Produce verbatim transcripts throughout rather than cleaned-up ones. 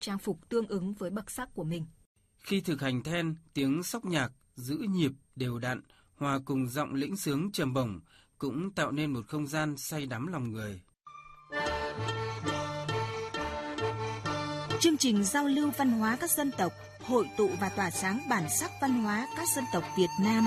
trang phục tương ứng với bậc sắc của mình. Khi thực hành then, tiếng sóc nhạc giữ nhịp đều đặn, hòa cùng giọng lĩnh sướng trầm bổng cũng tạo nên một không gian say đắm lòng người. Chương trình giao lưu văn hóa các dân tộc, hội tụ và tỏa sáng bản sắc văn hóa các dân tộc Việt Nam.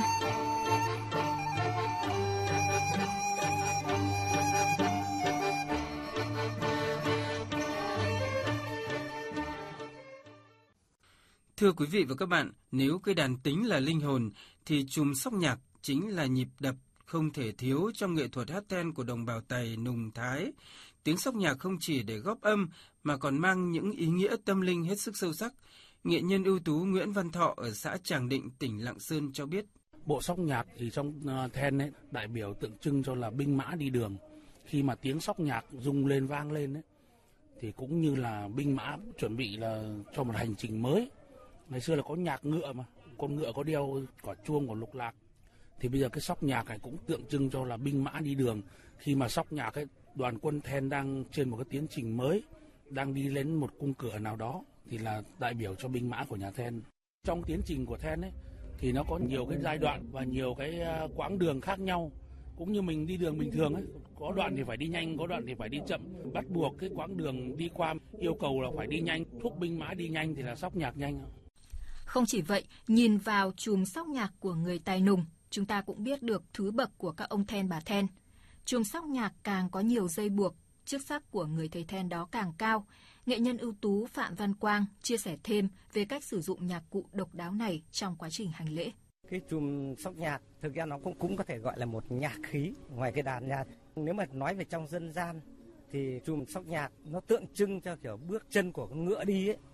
Thưa quý vị và các bạn, nếu cây đàn tính là linh hồn, thì chùm sóc nhạc chính là nhịp đập không thể thiếu trong nghệ thuật hát then của đồng bào Tày, Nùng, Thái. Tiếng sóc nhạc không chỉ để góp âm mà còn mang những ý nghĩa tâm linh hết sức sâu sắc. Nghệ nhân ưu tú Nguyễn Văn Thọ ở xã Tràng Định, tỉnh Lạng Sơn cho biết. Bộ sóc nhạc thì trong then ấy, đại biểu tượng trưng cho là binh mã đi đường. Khi mà tiếng sóc nhạc rung lên vang lên ấy, thì cũng như là binh mã chuẩn bị là cho một hành trình mới. Ngày xưa là có nhạc ngựa mà, con ngựa có đeo quả chuông của lục lạc. Thì bây giờ cái sóc nhạc này cũng tượng trưng cho là binh mã đi đường. Khi mà sóc nhạc ấy, đoàn quân then đang trên một cái tiến trình mới, đang đi đến một cung cửa nào đó, thì là đại biểu cho binh mã của nhà then. Trong tiến trình của then ấy, thì nó có nhiều cái giai đoạn và nhiều cái quãng đường khác nhau. Cũng như mình đi đường bình thường ấy, có đoạn thì phải đi nhanh, có đoạn thì phải đi chậm. Bắt buộc cái quãng đường đi qua yêu cầu là phải đi nhanh, thúc binh mã đi nhanh thì là sóc nhạc nhanh. Không chỉ vậy, nhìn vào chùm sóc nhạc của người Tài Nùng, chúng ta cũng biết được thứ bậc của các ông then bà then. Chùm sóc nhạc càng có nhiều dây buộc, chức sắc của người thầy then đó càng cao. Nghệ nhân ưu tú Phạm Văn Quang chia sẻ thêm về cách sử dụng nhạc cụ độc đáo này trong quá trình hành lễ. Cái chùm sóc nhạc thực ra nó cũng cũng có thể gọi là một nhạc khí ngoài cái đàn nhạc. Nếu mà nói về trong dân gian thì chùm sóc nhạc nó tượng trưng cho kiểu bước chân của con ngựa đi ấy,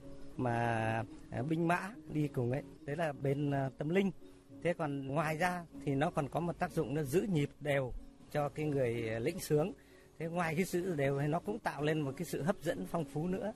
mà binh mã đi cùng ấy, đấy là bên tâm linh. Thế còn ngoài ra thì nó còn có một tác dụng là giữ nhịp đều cho cái người lĩnh sướng. Thế ngoài cái sự đều thì nó cũng tạo lên một cái sự hấp dẫn phong phú nữa.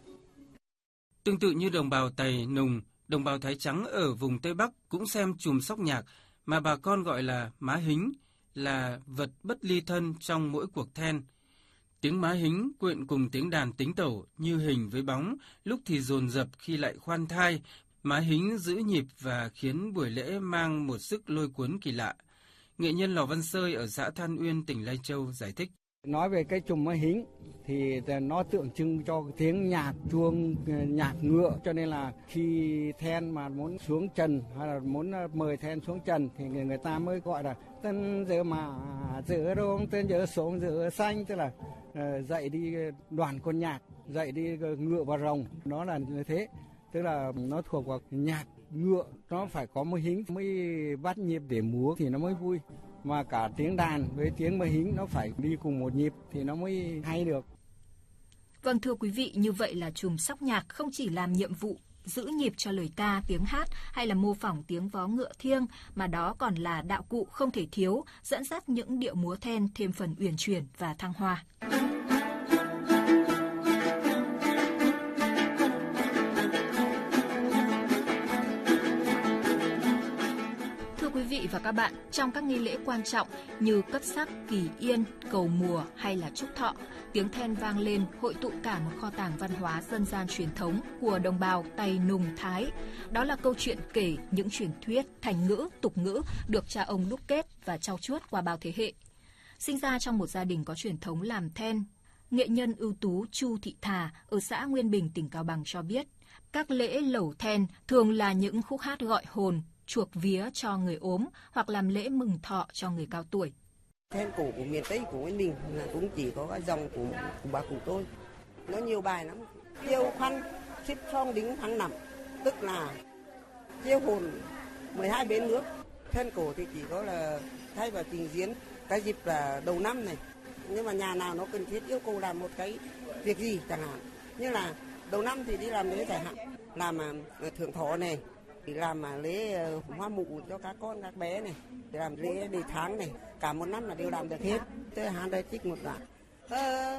Tương tự như đồng bào Tày, Nùng, đồng bào Thái Trắng ở vùng Tây Bắc cũng xem chùm sóc nhạc mà bà con gọi là má hính, là vật bất ly thân trong mỗi cuộc then. Tiếng má hính quyện cùng tiếng đàn tính tẩu như hình với bóng, lúc thì dồn dập khi lại khoan thai. Má hính giữ nhịp và khiến buổi lễ mang một sức lôi cuốn kỳ lạ. Nghệ nhân Lò Văn Sơi ở xã Than Uyên, tỉnh Lai Châu giải thích. Nói về cái chùm má hính thì nó tượng trưng cho tiếng nhạc chuông, nhạc ngựa, cho nên là khi then mà muốn xuống trần hay là muốn mời then xuống trần thì người, người ta mới gọi là tân giờ mà giữa đông tân giờ xuống giữa xanh, tức là uh, dậy đi đoàn con nhạc, dậy đi ngựa và rồng, nó là như thế, tức là nó thuộc vào nhạc ngựa, nó phải có má hính mới bắt nhịp để múa thì nó mới vui. Mà cả tiếng đàn với tiếng má hính nó phải đi cùng một nhịp thì nó mới hay được. Vâng, thưa quý vị, như vậy là chùm sóc nhạc không chỉ làm nhiệm vụ giữ nhịp cho lời ca, tiếng hát hay là mô phỏng tiếng vó ngựa thiêng, mà đó còn là đạo cụ không thể thiếu, dẫn dắt những điệu múa then thêm phần uyển chuyển và thăng hoa. Quý vị và các bạn, trong các nghi lễ quan trọng như cấp sắc, kỳ yên, cầu mùa hay là chúc thọ, tiếng then vang lên hội tụ cả một kho tàng văn hóa dân gian truyền thống của đồng bào Tày, Nùng, Thái. Đó là câu chuyện kể, những truyền thuyết, thành ngữ, tục ngữ được cha ông đúc kết và trau chuốt qua bao thế hệ. Sinh ra trong một gia đình có truyền thống làm then, nghệ nhân ưu tú Chu Thị Thà ở xã Nguyên Bình, tỉnh Cao Bằng cho biết, các lễ lẩu then thường là những khúc hát gọi hồn, chuộc vía cho người ốm hoặc làm lễ mừng thọ cho người cao tuổi. Then cổ của miền Tây của Nguyên Bình là cũng chỉ có cái dòng của, của bà cụ tôi. Nó nhiều bài lắm. Chiêu khoăn, xếp song đính thắng nằm, tức là chiêu hồn mười hai bến nước. Then cổ thì chỉ có là thay vào trình diễn cái dịp là đầu năm này. Nhưng mà nhà nào nó cần thiết yêu cầu làm một cái việc gì chẳng hạn. Như là đầu năm thì đi làm lễ giải hạn, làm thượng thọ này, thì làm mà lễ hoa mụ cho các con các bé này, thì làm lễ đề tháng này, cả một năm là đều làm được hết. Tới hai đây trích một đoạn.